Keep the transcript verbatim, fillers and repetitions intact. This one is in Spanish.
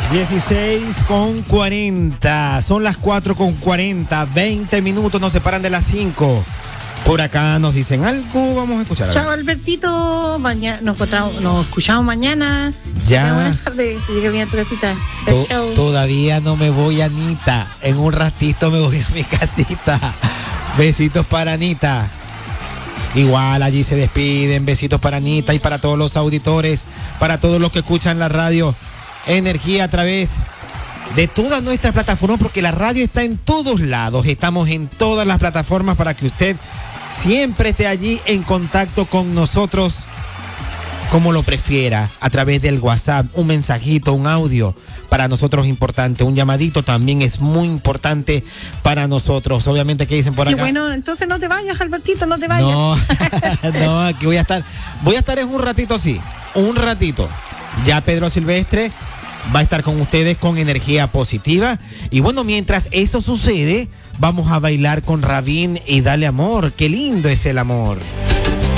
dieciséis con cuarenta, son las cuatro con cuarenta, veinte minutos nos separan de las cinco. Por acá nos dicen algo, vamos a escuchar. Chao, Albertito, mañana nos encontramos, nos escuchamos mañana. Ya. Buenas tardes, que llegue bien a tu casita. To- Chao. Todavía no me voy, Anita. En un ratito me voy a mi casita. Besitos para Anita. Igual allí se despiden. Besitos para Anita y para todos los auditores, para todos los que escuchan la radio Energía a través de todas nuestras plataformas, porque la radio está en todos lados. Estamos en todas las plataformas para que usted siempre esté allí en contacto con nosotros, como lo prefiera, a través del WhatsApp, un mensajito, un audio. Para nosotros es importante, un llamadito también es muy importante para nosotros. Obviamente, ¿qué dicen por acá? Qué bueno, entonces no te vayas, Albertito, no te vayas. No, no, aquí voy a estar. Voy a estar en un ratito, sí, un ratito. Ya Pedro Silvestre va a estar con ustedes con energía positiva. Y bueno, mientras eso sucede, vamos a bailar con Rabín y Dale Amor. Qué lindo es el amor.